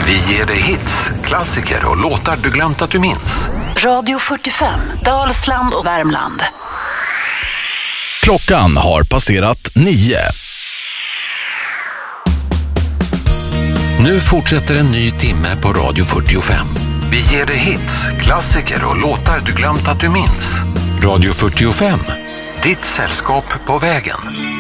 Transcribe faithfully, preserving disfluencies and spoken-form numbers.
Vi ger dig hits, klassiker och låtar du glömt att du minns. Radio fyrtiofem, Dalsland och Värmland. Klockan har passerat nio. Nu fortsätter en ny timme på Radio fyrtiofem. Vi ger dig hits, klassiker och låtar du glömt att du minns. Radio fyrtiofem, ditt sällskap på vägen.